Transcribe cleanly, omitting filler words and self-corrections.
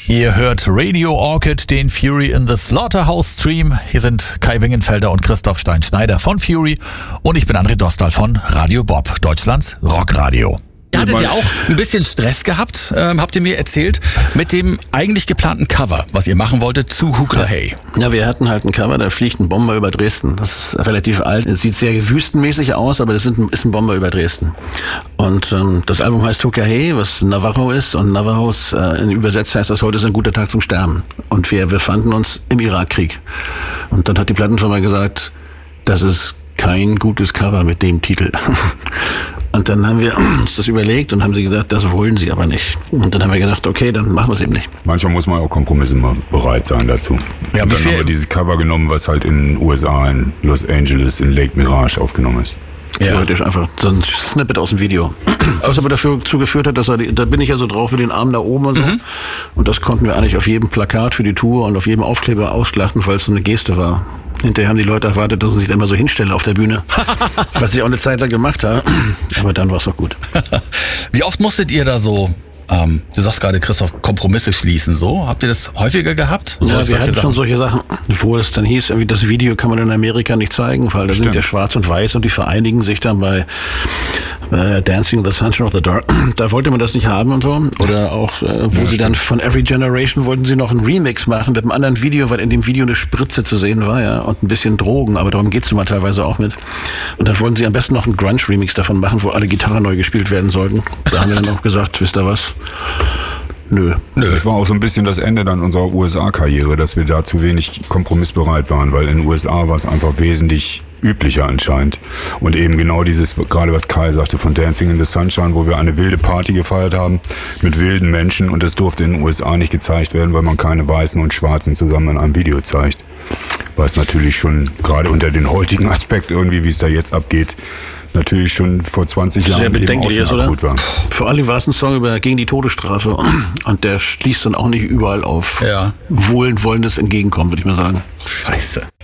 Ihr hört Radio Orchid, den Fury in the Slaughterhouse Stream. Hier sind Kai Wingenfelder und Christoph Stein-Schneider von Fury und ich bin André Dostal von Radio Bob, Deutschlands Rockradio. Ihr hattet ja auch ein bisschen Stress gehabt, habt ihr mir erzählt, mit dem eigentlich geplanten Cover, was ihr machen wolltet zu Hooker Hey. Ja, wir hatten halt ein Cover, da fliegt ein Bomber über Dresden. Das ist relativ alt. Es sieht sehr wüstenmäßig aus, aber das ist ein Bomber über Dresden. Und das Album heißt Hooker Hey, was Navajo ist. Und Navajos, übersetzt heißt das, heute ist ein guter Tag zum Sterben. Und wir befanden uns im Irakkrieg. Und dann hat die Plattenfirma gesagt, das ist kein gutes Cover mit dem Titel. Und dann haben wir uns das überlegt und haben sie gesagt, das wollen sie aber nicht. Und dann haben wir gedacht, okay, dann machen wir es eben nicht. Manchmal muss man auch Kompromisse mal bereit sein dazu. Ja, und dann haben wir dieses Cover genommen, was halt in den USA, in Los Angeles, in Lake Mirage aufgenommen ist. Ja. Theoretisch einfach so ein Snippet aus dem Video. Was aber dazu geführt hat, dass da bin ich ja so drauf mit den Armen da oben und so. Und das konnten wir eigentlich auf jedem Plakat für die Tour und auf jedem Aufkleber ausschlachten, weil es so eine Geste war. Hinterher haben die Leute erwartet, dass ich da immer so hinstelle auf der Bühne. Was ich auch eine Zeit lang gemacht habe. Aber dann war es auch gut. Wie oft musstet ihr da so, du sagst gerade, Christoph, Kompromisse schließen, so? Habt ihr das häufiger gehabt? Ja, wir hatten schon solche Sachen, wo es dann hieß, irgendwie das Video kann man in Amerika nicht zeigen, weil da sind ja schwarz und weiß und die vereinigen sich dann bei Dancing in the Sunshine of the Dark. Da wollte man das nicht haben und so. Oder auch, wo sie dann von Every Generation wollten sie noch einen Remix machen mit einem anderen Video, weil in dem Video eine Spritze zu sehen war, ja, und ein bisschen Drogen, aber darum geht's immer teilweise auch mit. Und dann wollten sie am besten noch einen Grunge-Remix davon machen, wo alle Gitarren neu gespielt werden sollten. Da haben wir dann auch gesagt, wisst ihr was? Nö. Das war auch so ein bisschen das Ende dann unserer USA-Karriere, dass wir da zu wenig kompromissbereit waren, weil in den USA war es einfach wesentlich üblicher anscheinend. Und eben genau dieses, gerade was Kai sagte, von Dancing in the Sunshine, wo wir eine wilde Party gefeiert haben mit wilden Menschen und das durfte in den USA nicht gezeigt werden, weil man keine Weißen und Schwarzen zusammen in einem Video zeigt. Was natürlich schon, gerade unter den heutigen Aspekt irgendwie, wie es da jetzt abgeht, natürlich schon vor 20 Jahren sehr bedenklich ist, oder? War. Vor allem war es ein Song gegen die Todesstrafe und der schließt dann auch nicht überall auf wohlwollendes Entgegenkommen, würde ich mal sagen. Scheiße.